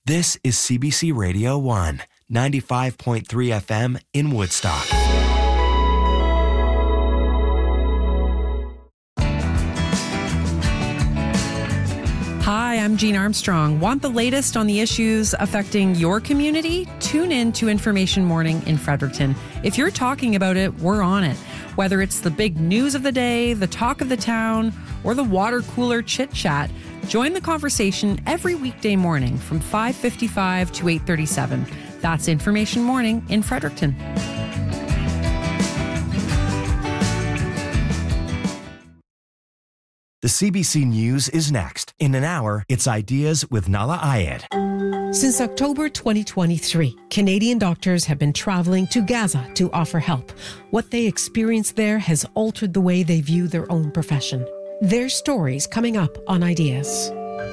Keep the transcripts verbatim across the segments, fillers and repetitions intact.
This is C B C Radio one, ninety-five point three F M in Woodstock. Hi, I'm Jean Armstrong. Want the latest on the issues affecting your community? Tune in to Information Morning in Fredericton. If you're talking about it, we're on it. Whether it's the big news of the day, the talk of the town, or the water cooler chit-chat, join the conversation every weekday morning from five fifty-five to eight thirty-seven. That's Information Morning in Fredericton. The C B C News is next. In an hour, it's Ideas with Nala Ayed. Since October twenty twenty-three, Canadian doctors have been traveling to Gaza to offer help. What they experienced there has altered the way they view their own profession. Their stories coming up on Ideas.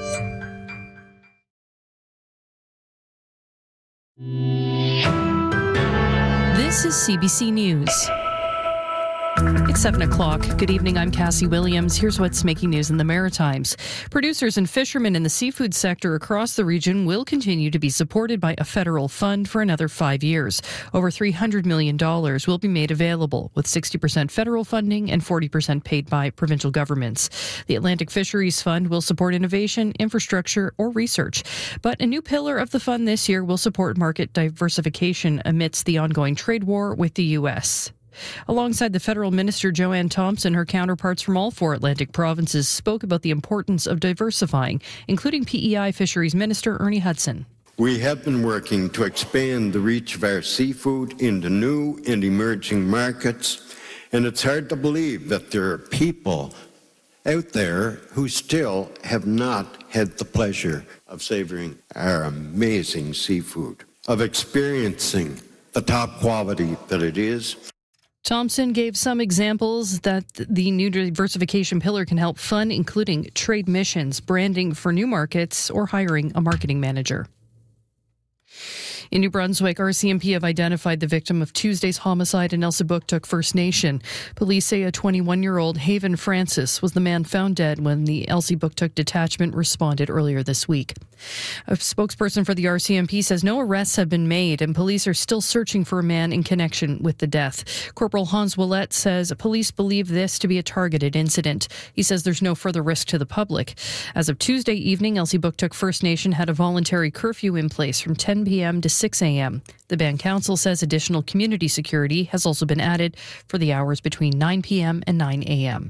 This is C B C News. It's seven o'clock. Good evening, I'm Cassie Williams. Here's what's making news in the Maritimes. Producers and fishermen in the seafood sector across the region will continue to be supported by a federal fund for another five years. Over three hundred million dollars will be made available, with sixty percent federal funding and forty percent paid by provincial governments. The Atlantic Fisheries Fund will support innovation, infrastructure, or research. But a new pillar of the fund this year will support market diversification amidst the ongoing trade war with the U S. Alongside the federal minister Joanne Thompson, her counterparts from all four Atlantic provinces spoke about the importance of diversifying, including P E I Fisheries Minister Ernie Hudson. We have been working to expand the reach of our seafood into new and emerging markets, and it's hard to believe that there are people out there who still have not had the pleasure of savoring our amazing seafood, of experiencing the top quality that it is. Thompson gave some examples that the new diversification pillar can help fund, including trade missions, branding for new markets, or hiring a marketing manager. In New Brunswick, R C M P have identified the victim of Tuesday's homicide in Elsipogtog First Nation. Police say a twenty-one-year-old Haven Francis was the man found dead when the Elsipogtog detachment responded earlier this week. A spokesperson for the R C M P says no arrests have been made and police are still searching for a man in connection with the death. Corporal Hans Willett says police believe this to be a targeted incident. He says there's no further risk to the public. As of Tuesday evening, Elsipogtog First Nation had a voluntary curfew in place from ten p.m. to six a.m. The Band Council says additional community security has also been added for the hours between nine p.m. and nine a.m.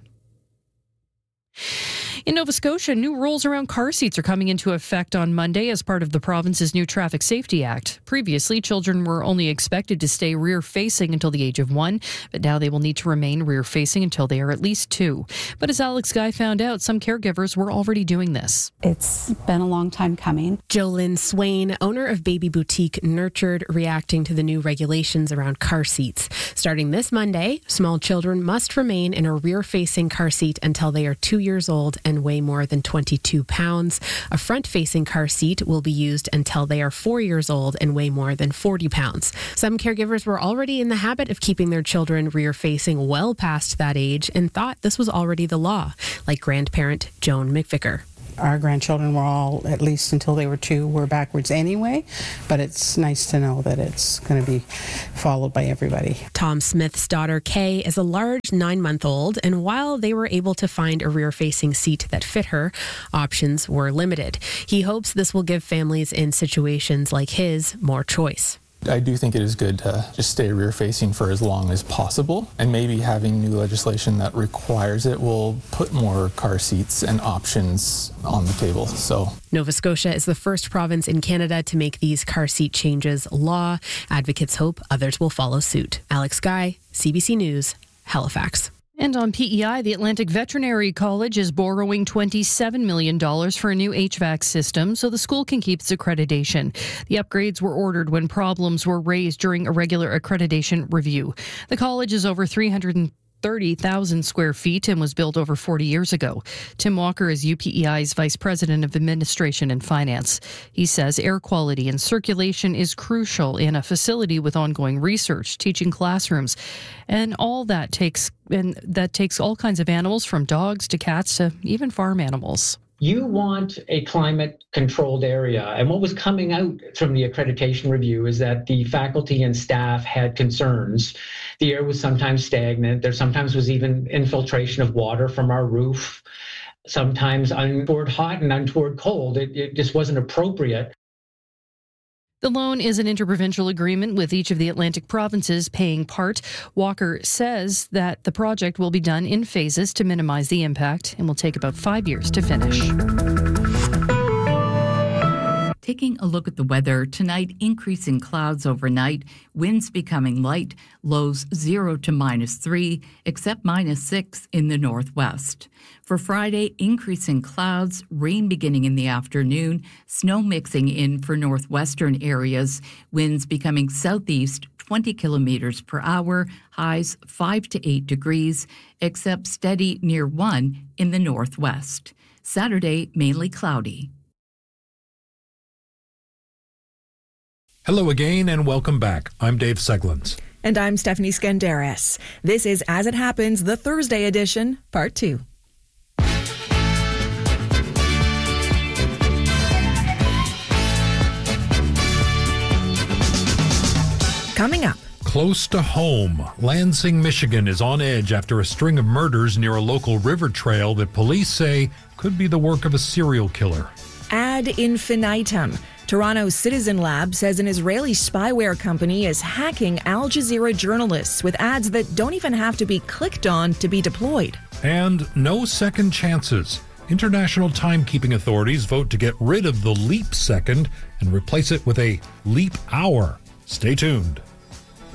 In Nova Scotia, new rules around car seats are coming into effect on Monday as part of the province's new Traffic Safety Act. Previously, children were only expected to stay rear-facing until the age of one, but now they will need to remain rear-facing until they are at least two. But as Alex Guy found out, some caregivers were already doing this. It's been a long time coming. Jolynn Swain, owner of baby boutique Nurtured, reacting to the new regulations around car seats. Starting this Monday, small children must remain in a rear-facing car seat until they are two years old and weigh more than twenty-two pounds. A front-facing car seat will be used until they are four years old and weigh more than forty pounds. Some caregivers were already in the habit of keeping their children rear-facing well past that age and thought this was already the law, like grandparent Joan McVicker. Our grandchildren were all, at least until they were two, were backwards anyway, but it's nice to know that it's going to be followed by everybody. Tom Smith's daughter, Kay, is a large nine-month-old, and while they were able to find a rear-facing seat that fit her, options were limited. He hopes this will give families in situations like his more choice. I do think it is good to just stay rear-facing for as long as possible, and maybe having new legislation that requires it will put more car seats and options on the table. So, Nova Scotia is the first province in Canada to make these car seat changes law. Advocates hope others will follow suit. Alex Guy, C B C News, Halifax. And on P E I, the Atlantic Veterinary College is borrowing twenty-seven million dollars for a new H V A C system so the school can keep its accreditation. The upgrades were ordered when problems were raised during a regular accreditation review. The college is over three hundred thirty thousand square feet and was built over forty years ago. Tim Walker is U P E I's Vice President of Administration and Finance. He says air quality and circulation is crucial in a facility with ongoing research, teaching classrooms, and all that takes and that takes all kinds of animals, from dogs to cats to even farm animals. you want a climate-controlled area. And what was coming out from the accreditation review is that the faculty and staff had concerns. The air was sometimes stagnant. There sometimes was even infiltration of water from our roof, sometimes untoward hot and untoward cold. It, it just wasn't appropriate. The loan is an interprovincial agreement with each of the Atlantic provinces paying part. Walker says that the project will be done in phases to minimize the impact and will take about five years to finish. Taking a look at the weather, tonight increasing clouds overnight, winds becoming light, lows zero to minus three, except minus six in the northwest. For Friday, increasing clouds, rain beginning in the afternoon, snow mixing in for northwestern areas, winds becoming southeast twenty kilometers per hour, highs five to eight degrees, except steady near one in the northwest. Saturday, mainly cloudy. Hello again and welcome back. I'm Dave Seglins. And I'm Stephanie Skandaris. This is As It Happens, the Thursday edition, part two. Coming up. Close to home, Lansing, Michigan is on edge after a string of murders near a local river trail that police say could be the work of a serial killer. Ad infinitum. Toronto's Citizen Lab says an Israeli spyware company is hacking Al Jazeera journalists with ads that don't even have to be clicked on to be deployed. And no second chances. International timekeeping authorities vote to get rid of the leap second and replace it with a leap hour. Stay tuned.